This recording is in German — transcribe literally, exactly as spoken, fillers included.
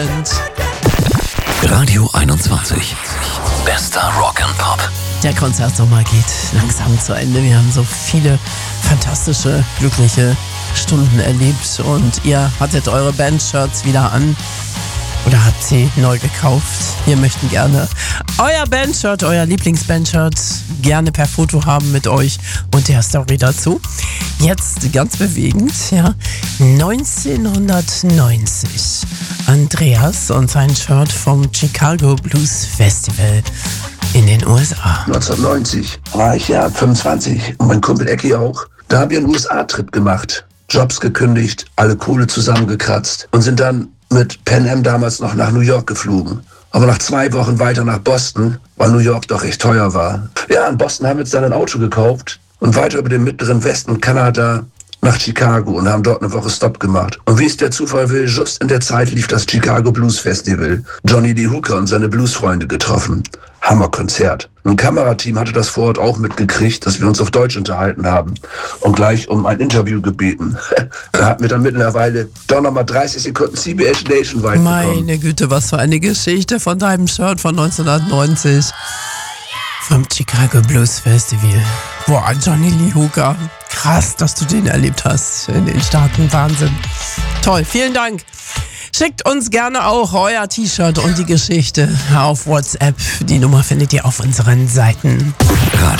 Radio einundzwanzig. Bester Rock and Pop. Der Konzertsommer geht langsam zu Ende. Wir haben so viele fantastische, glückliche Stunden erlebt und ihr hattet eure Bandshirts wieder an oder habt sie neu gekauft. Wir möchten gerne euer Bandshirt, euer Lieblingsbandshirt gerne per Foto haben mit euch und der Story dazu. Jetzt ganz bewegend, ja, neunzehnhundertneunzig. Andreas und sein Shirt vom Chicago Blues Festival in den U S A. neunzehnhundertneunzig war ich ja fünfundzwanzig und mein Kumpel Ecki auch. Da haben wir einen U S A-Trip gemacht, Jobs gekündigt, alle Kohle zusammengekratzt und sind dann mit Pan Am damals noch nach New York geflogen. Aber nach zwei Wochen weiter nach Boston, weil New York doch recht teuer war. Ja, in Boston haben wir uns dann ein Auto gekauft und weiter über den mittleren Westen Kanada nach Chicago und haben dort eine Woche Stopp gemacht. Und wie es der Zufall will, just in der Zeit lief das Chicago Blues Festival. Johnny Lee Hooker und seine Bluesfreunde getroffen. Hammerkonzert. Ein Kamerateam hatte das vor Ort auch mitgekriegt, dass wir uns auf Deutsch unterhalten haben und gleich um ein Interview gebeten. Da hatten wir dann mittlerweile doch nochmal dreißig Sekunden C B S Nationwide bekommen. Meine Güte, was für eine Geschichte von deinem Shirt von neunzehnhundertneunzig. Vom Chicago Blues Festival. Boah, Johnny Lee Hooker. Krass, dass du den erlebt hast in den Staaten. Wahnsinn. Toll, vielen Dank. Schickt uns gerne auch euer T-Shirt und die Geschichte auf WhatsApp. Die Nummer findet ihr auf unseren Seiten. Radio